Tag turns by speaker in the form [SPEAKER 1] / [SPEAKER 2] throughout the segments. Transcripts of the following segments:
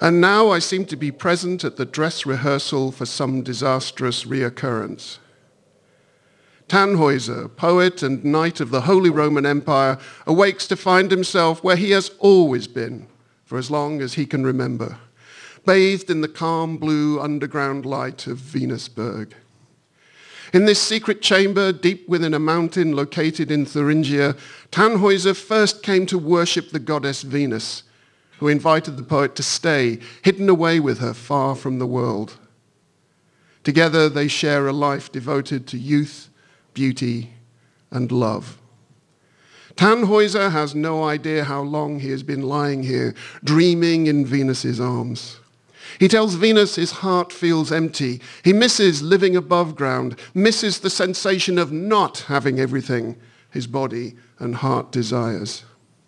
[SPEAKER 1] And now I seem to be present at the dress rehearsal for some disastrous reoccurrence. Tannhäuser, poet and knight of the Holy Roman Empire, awakes to find himself where he has always been, for as long as he can remember, bathed in the calm blue underground light of Venusberg. In this secret chamber, deep within a mountain located in Thuringia, Tannhäuser first came to worship the goddess Venus, who invited the poet to stay, hidden away with her far from the world. Together they share a life devoted to youth, beauty, and love. Tannhäuser has no idea how long he has been lying here, dreaming in Venus's arms. He tells Venus his heart feels empty. He misses living above ground, misses the sensation of not having everything his body and heart desires.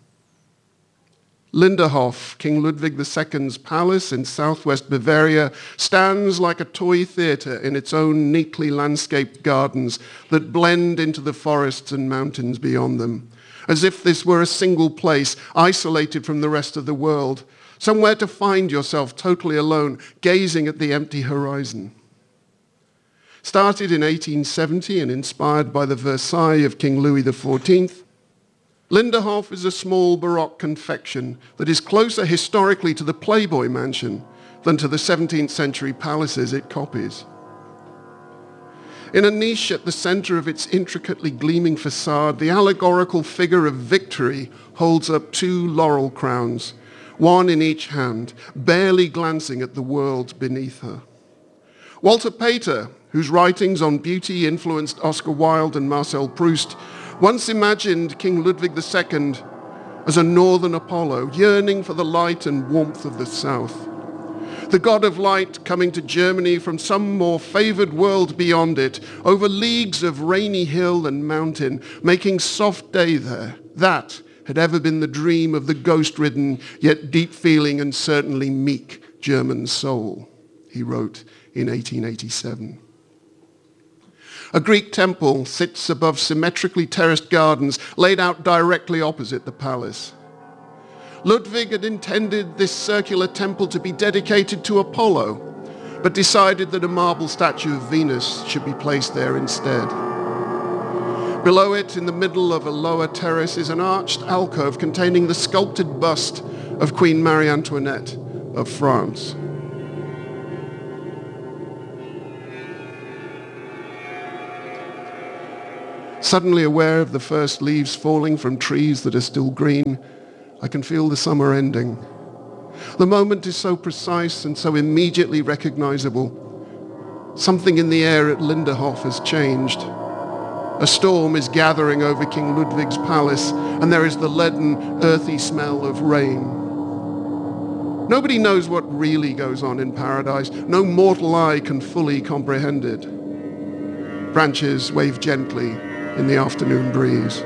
[SPEAKER 1] Linderhof, King Ludwig II's palace in southwest Bavaria, stands like a toy theatre in its own neatly landscaped gardens that blend into the forests and mountains beyond them, as if this were a single place, isolated from the rest of the world, somewhere to find yourself totally alone, gazing at the empty horizon. Started in 1870 and inspired by the Versailles of King Louis XIV, Linderhof is a small Baroque confection that is closer historically to the Playboy Mansion than to the 17th century palaces it copies. In a niche at the center of its intricately gleaming facade, the allegorical figure of Victory holds up two laurel crowns, one in each hand, barely glancing at the world beneath her. Walter Pater, whose writings on beauty influenced Oscar Wilde and Marcel Proust, once imagined King Ludwig II as a northern Apollo, yearning for the light and warmth of the south. The god of light coming to Germany from some more favored world beyond it, over leagues of rainy hill and mountain, making soft day there. That had ever been the dream of the ghost-ridden, yet deep-feeling and certainly meek German soul, he wrote in 1887. A Greek temple sits above symmetrically terraced gardens laid out directly opposite the palace. Ludwig had intended this circular temple to be dedicated to Apollo, but decided that a marble statue of Venus should be placed there instead. Below it, in the middle of a lower terrace, is an arched alcove containing the sculpted bust of Queen Marie Antoinette of France. Suddenly aware of the first leaves falling from trees that are still green, I can feel the summer ending. The moment is so precise and so immediately recognizable. Something in the air at Linderhof has changed. A storm is gathering over King Ludwig's palace, and there is the leaden, earthy smell of rain. Nobody knows what really goes on in paradise. No mortal eye can fully comprehend it. Branches wave gently in the afternoon breeze.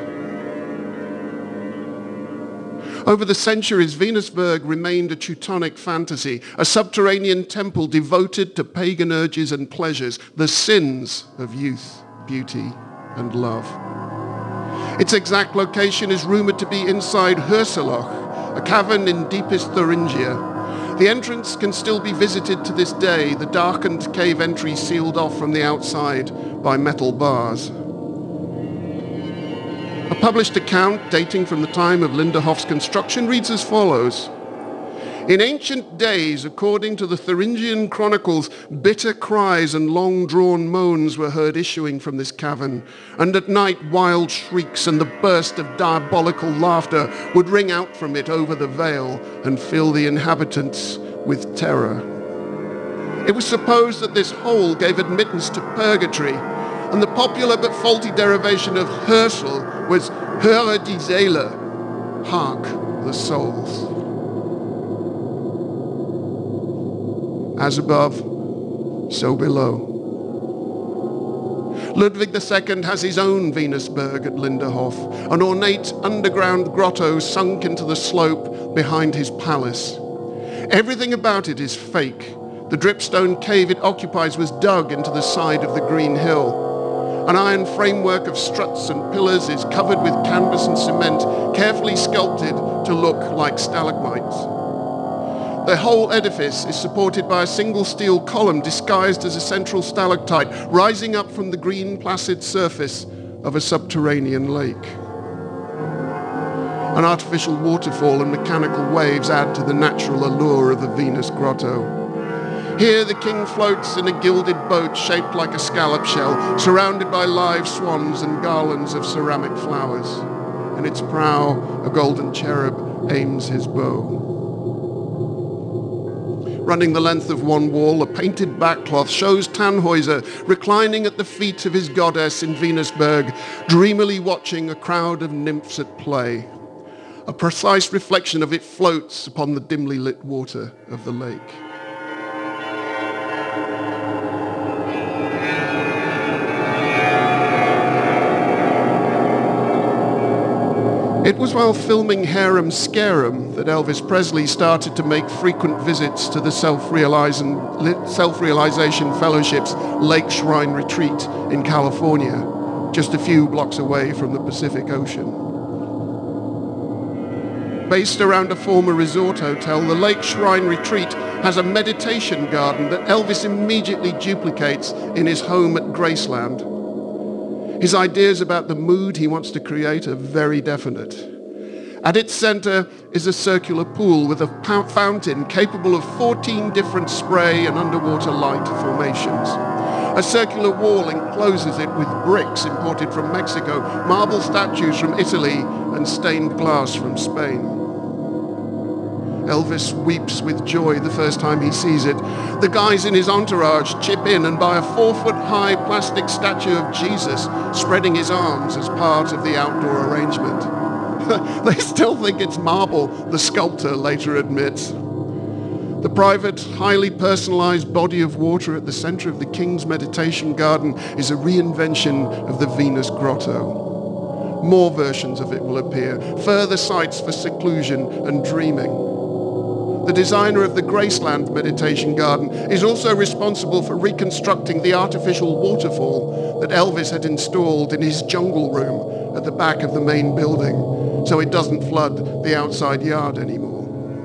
[SPEAKER 1] Over the centuries, Venusberg remained a Teutonic fantasy, a subterranean temple devoted to pagan urges and pleasures, the sins of youth, beauty, and love. Its exact location is rumored to be inside Hörselloch, a cavern in deepest Thuringia. The entrance can still be visited to this day, the darkened cave entry sealed off from the outside by metal bars. A published account dating from the time of Linderhof's construction reads as follows. In ancient days, according to the Thuringian chronicles, bitter cries and long-drawn moans were heard issuing from this cavern, and at night wild shrieks and the burst of diabolical laughter would ring out from it over the vale and fill the inhabitants with terror. It was supposed that this hole gave admittance to purgatory, and the popular but faulty derivation of Hörsel was Höre die Seele, hark the souls. As above, so below. Ludwig II has his own Venusberg at Linderhof, an ornate underground grotto sunk into the slope behind his palace. Everything about it is fake. The dripstone cave it occupies was dug into the side of the green hill. An iron framework of struts and pillars is covered with canvas and cement, carefully sculpted to look like stalagmites. The whole edifice is supported by a single steel column disguised as a central stalactite rising up from the green placid surface of a subterranean lake. An artificial waterfall and mechanical waves add to the natural allure of the Venus grotto. Here the king floats in a gilded boat shaped like a scallop shell, surrounded by live swans and garlands of ceramic flowers. In its prow, a golden cherub aims his bow. Running the length of one wall, a painted backcloth shows Tannhäuser reclining at the feet of his goddess in Venusberg, dreamily watching a crowd of nymphs at play. A precise reflection of it floats upon the dimly lit water of the lake. It was while filming Harem Scarum that Elvis Presley started to make frequent visits to the Self-Realization Fellowship's Lake Shrine Retreat in California, just a few blocks away from the Pacific Ocean. Based around a former resort hotel, the Lake Shrine Retreat has a meditation garden that Elvis immediately duplicates in his home at Graceland. His ideas about the mood he wants to create are very definite. At its center is a circular pool with a fountain capable of 14 different spray and underwater light formations. A circular wall encloses it with bricks imported from Mexico, marble statues from Italy, and stained glass from Spain. Elvis weeps with joy the first time he sees it. The guys in his entourage chip in and buy a 4-foot-high plastic statue of Jesus spreading his arms as part of the outdoor arrangement. They still think it's marble, the sculptor later admits. The private, highly personalized body of water at the center of the King's Meditation Garden is a reinvention of the Venus Grotto. More versions of it will appear, further sites for seclusion and dreaming. The designer of the Graceland Meditation Garden is also responsible for reconstructing the artificial waterfall that Elvis had installed in his jungle room at the back of the main building, so it doesn't flood the outside yard anymore.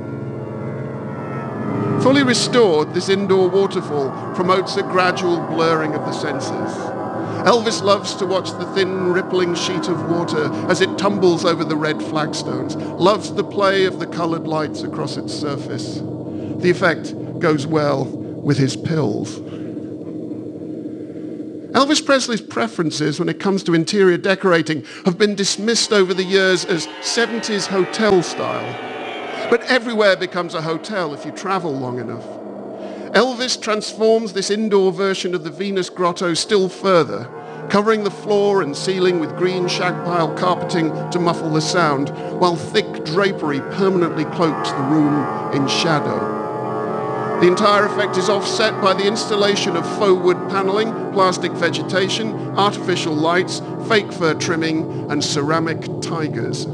[SPEAKER 1] Fully restored, this indoor waterfall promotes a gradual blurring of the senses. Elvis loves to watch the thin, rippling sheet of water as it tumbles over the red flagstones, loves the play of the colored lights across its surface. The effect goes well with his pills. Elvis Presley's preferences when it comes to interior decorating have been dismissed over the years as 70s hotel style. But everywhere becomes a hotel if you travel long enough. Elvis transforms this indoor version of the Venus Grotto still further, covering the floor and ceiling with green shag pile carpeting to muffle the sound, while thick drapery permanently cloaks the room in shadow. The entire effect is offset by the installation of faux wood paneling, plastic vegetation, artificial lights, fake fur trimming, and ceramic tigers.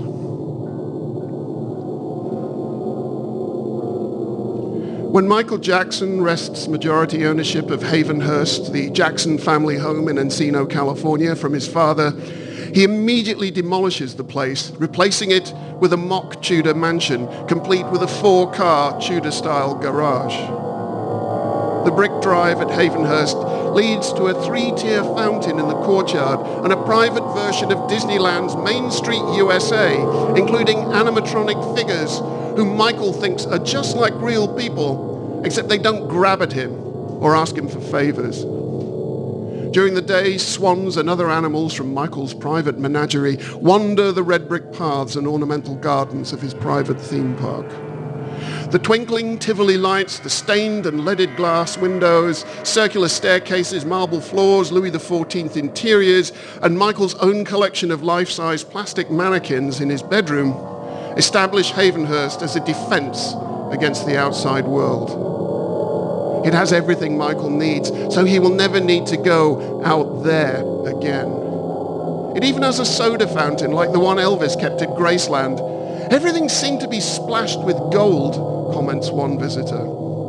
[SPEAKER 1] When Michael Jackson wrests majority ownership of Havenhurst, the Jackson family home in Encino, California, from his father, he immediately demolishes the place, replacing it with a mock Tudor mansion, complete with a 4-car Tudor-style garage. The brick drive at Havenhurst leads to a 3-tier fountain in the courtyard and a private version of Disneyland's Main Street USA, including animatronic figures whom Michael thinks are just like real people, except they don't grab at him or ask him for favors. During the day, swans and other animals from Michael's private menagerie wander the red brick paths and ornamental gardens of his private theme park. The twinkling Tivoli lights, the stained and leaded glass windows, circular staircases, marble floors, Louis XIV interiors, and Michael's own collection of life-size plastic mannequins in his bedroom establish Havenhurst as a defense against the outside world. It has everything Michael needs, so he will never need to go out there again. It even has a soda fountain like the one Elvis kept at Graceland. Everything seemed to be splashed with gold, comments one visitor.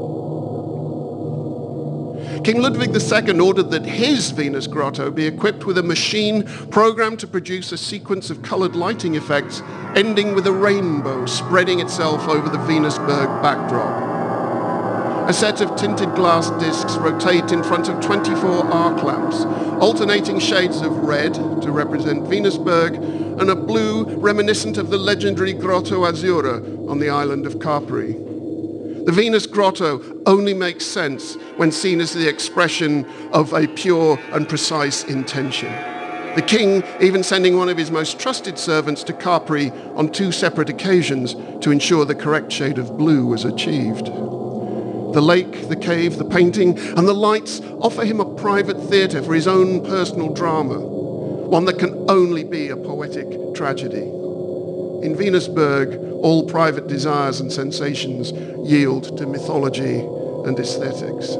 [SPEAKER 1] King Ludwig II ordered that his Venus Grotto be equipped with a machine programmed to produce a sequence of colored lighting effects, ending with a rainbow spreading itself over the Venusberg backdrop. A set of tinted glass discs rotate in front of 24 arc lamps, alternating shades of red to represent Venusberg and a blue reminiscent of the legendary Grotto Azzurra on the island of Capri. The Venus Grotto only makes sense when seen as the expression of a pure and precise intention. The king even sending one of his most trusted servants to Capri on 2 separate occasions to ensure the correct shade of blue was achieved. The lake, the cave, the painting, and the lights offer him a private theatre for his own personal drama, one that can only be a poetic tragedy. In Venusberg, all private desires and sensations yield to mythology and aesthetics.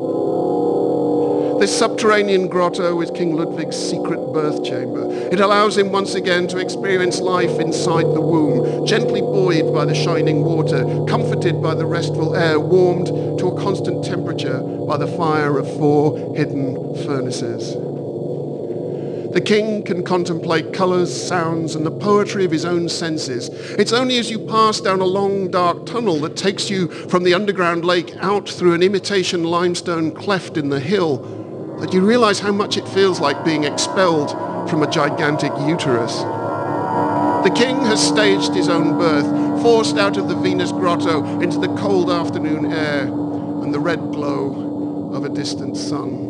[SPEAKER 1] This subterranean grotto is King Ludwig's secret birth chamber. It allows him once again to experience life inside the womb, gently buoyed by the shining water, comforted by the restful air, warmed to a constant temperature by the fire of 4 hidden furnaces. The king can contemplate colours, sounds, and the poetry of his own senses. It's only as you pass down a long, dark tunnel that takes you from the underground lake out through an imitation limestone cleft in the hill that you realise how much it feels like being expelled from a gigantic uterus. The king has staged his own birth, forced out of the Venus Grotto into the cold afternoon air and the red glow of a distant sun.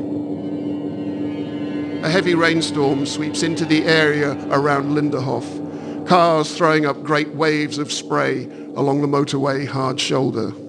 [SPEAKER 1] A heavy rainstorm sweeps into the area around Linderhof, cars throwing up great waves of spray along the motorway hard shoulder.